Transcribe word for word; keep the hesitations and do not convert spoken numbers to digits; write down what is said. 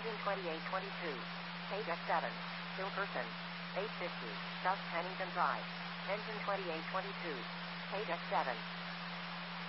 Engine twenty-eight twenty-two. Page F seven. Still person. eight fifty. South Pennington Drive. Engine twenty-eight twenty-two. Page F seven.